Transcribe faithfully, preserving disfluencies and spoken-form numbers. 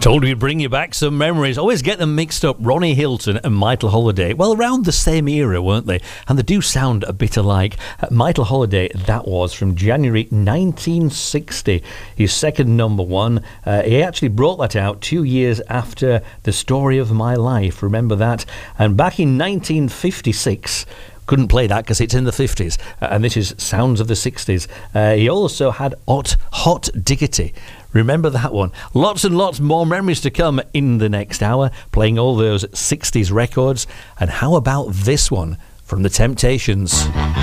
Told we'd bring you back some memories. Always get them mixed up. Ronnie Hilton and Michael Holiday. Well, around the same era, weren't they? And they do sound a bit alike. Uh, Michael Holiday, that was from January nineteen sixty. His second number one. Uh, he actually brought that out two years after The Story of My Life. Remember that? And back in nineteen fifty-six... couldn't play that because it's in the fifties, uh, and this is Sounds of the sixties. Uh, he also had Hot, Hot Diggity. Remember that one? Lots and lots more memories to come in the next hour, playing all those sixties records. And how about this one from The Temptations?